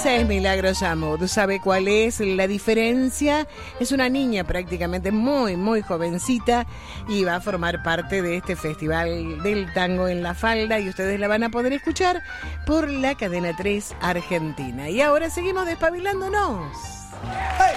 Ella es Milagros Yamud. ¿Sabe cuál es la diferencia? Es una niña prácticamente muy, muy jovencita y va a formar parte de este festival del tango en la falda y ustedes la van a poder escuchar por la Cadena 3 Argentina. Y ahora seguimos despabilándonos. ¡Hey!